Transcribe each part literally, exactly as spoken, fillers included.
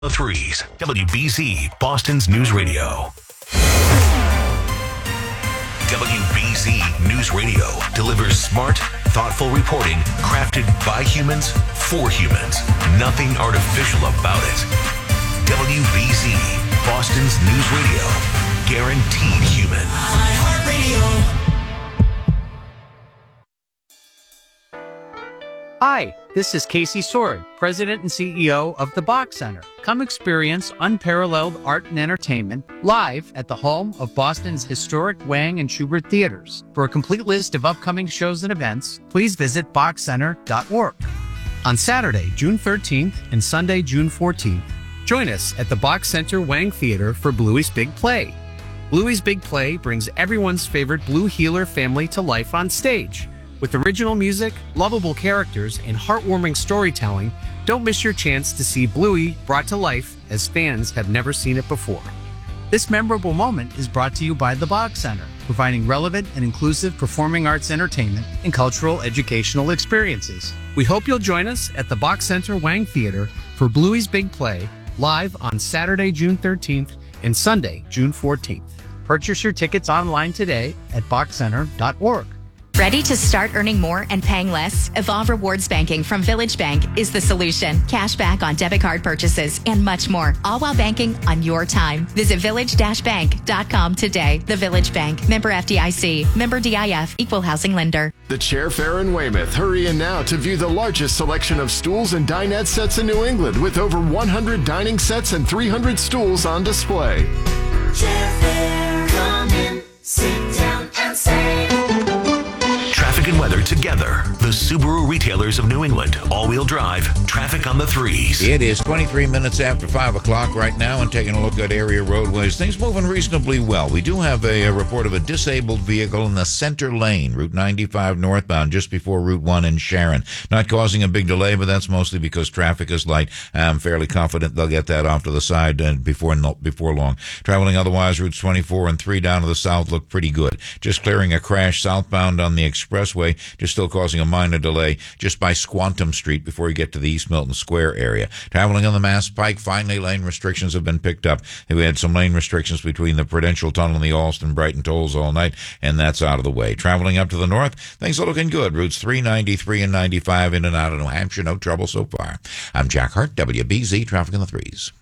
The Threes, W B Z, Boston's News Radio. W B Z News Radio delivers smart, thoughtful reporting crafted by humans for humans. Nothing artificial about it. W B Z, Boston's News Radio. Guaranteed human. iHeartRadio. Hi, this is Casey Sword, President and C E O of the Bach Center. Come experience unparalleled art and entertainment live at the home of Boston's historic Wang and Schubert theaters. For a complete list of upcoming shows and events, please visit bach center dot org. On Saturday, June thirteenth and Sunday, June fourteenth, join us at the Bach Center Wang Theater for Bluey's Big Play. Bluey's Big Play brings everyone's favorite Blue Heeler family to life on stage. With original music, lovable characters, and heartwarming storytelling, don't miss your chance to see Bluey brought to life as fans have never seen it before. This memorable moment is brought to you by the Bach Center, providing relevant and inclusive performing arts entertainment and cultural educational experiences. We hope you'll join us at the Bach Center Wang Theater for Bluey's Big Play, live on Saturday, June thirteenth and Sunday, June fourteenth. Purchase your tickets online today at bach center dot org. Ready to start earning more and paying less? Evolve Rewards Banking from Village Bank is the solution. Cash back on debit card purchases and much more, all while banking on your time. Visit village dash bank dot com today. The Village Bank, member F D I C, member D I F, equal housing lender. The Chair Fair in Weymouth. Hurry in now to view the largest selection of stools and dinette sets in New England, with over one hundred dining sets and three hundred stools on display. Chair Fair, come in, sit down and save. Traffic and weather together. The Subaru retailers of New England. All-wheel drive. Traffic on the Threes. It is twenty-three minutes after five o'clock right now, and taking a look at area roadways. Things moving reasonably well. We do have a, a report of a disabled vehicle in the center lane, Route ninety-five northbound, just before Route one in Sharon. Not causing a big delay, but that's mostly because traffic is light. I'm fairly confident they'll get that off to the side uh, before before long. Traveling otherwise, routes twenty-four and three down to the south look pretty good. Just clearing a crash southbound on the expressway, just still causing a minor delay just by Squantum Street before you get to the East Milton Square area. Traveling on the Mass Pike, finally lane restrictions have been picked up. We had some lane restrictions between the Prudential Tunnel and the Alston-Brighton tolls all night, and that's out of the way. Traveling up to the north, things are looking good. Routes three ninety-three and ninety-five in and out of New Hampshire, no trouble so far. I'm Jack Hart, W B Z Traffic in the Threes.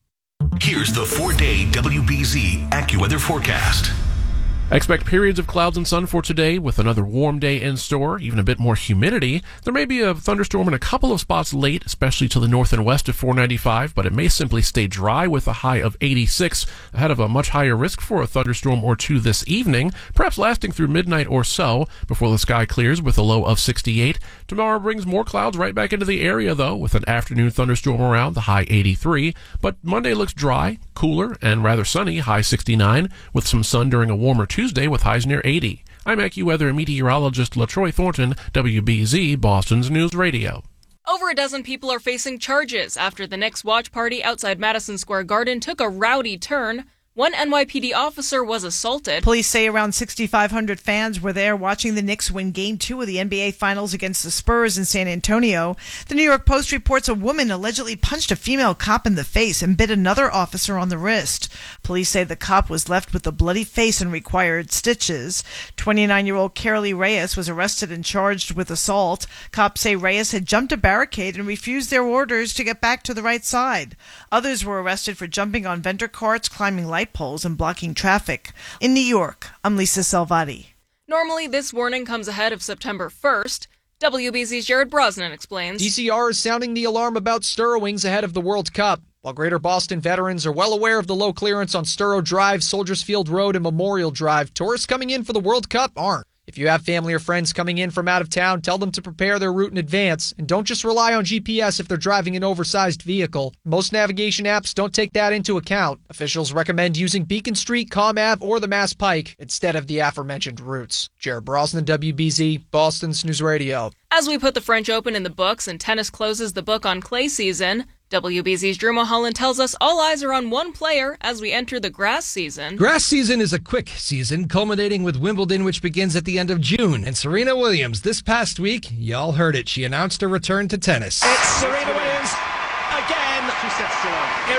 Here's the four-day W B Z AccuWeather forecast. Expect periods of clouds and sun for today with another warm day in store, even a bit more humidity. There may be a thunderstorm in a couple of spots late, especially to the north and west of four ninety-five, but it may simply stay dry with a high of eighty-six, ahead of a much higher risk for a thunderstorm or two this evening, perhaps lasting through midnight or so before the sky clears with a low of sixty-eight. Tomorrow brings more clouds right back into the area, though, with an afternoon thunderstorm around, the high eighty-three. But Monday looks dry, cooler, and rather sunny, high sixty-nine, with some sun during a warmer Tuesday. Tuesday with highs near eighty. I'm AccuWeather meteorologist LaTroy Thornton, W B Z, Boston's News Radio. Over a dozen people are facing charges after the Knicks watch party outside Madison Square Garden took a rowdy turn. One N Y P D officer was assaulted. Police say around sixty-five hundred fans were there watching the Knicks win Game two of the N B A Finals against the Spurs in San Antonio. The New York Post reports a woman allegedly punched a female cop in the face and bit another officer on the wrist. Police say the cop was left with a bloody face and required stitches. twenty-nine-year-old Carolee Reyes was arrested and charged with assault. Cops say Reyes had jumped a barricade and refused their orders to get back to the right side. Others were arrested for jumping on vendor carts, climbing light poles, and blocking traffic. In New York, I'm Lisa Salvati. Normally, this warning comes ahead of September first. W B Z's Jared Brosnan explains. D C R is sounding the alarm about Stirrowings ahead of the World Cup. While Greater Boston veterans are well aware of the low clearance on Sturrow Drive, Soldiers Field Road, and Memorial Drive, tourists coming in for the World Cup aren't. If you have family or friends coming in from out of town, tell them to prepare their route in advance, and don't just rely on G P S if they're driving an oversized vehicle. Most navigation apps don't take that into account. Officials recommend using Beacon Street, Comm Ave, or the Mass Pike instead of the aforementioned routes. Jared Brosnan, W B Z, Boston's News Radio. As we put the French Open in the books and tennis closes the book on clay season, W B Z's Drew Mulholland tells us all eyes are on one player as we enter the grass season. Grass season is a quick season, culminating with Wimbledon, which begins at the end of June. And Serena Williams, this past week, y'all heard it, she announced her return to tennis. It's Serena Williams again. sets to one.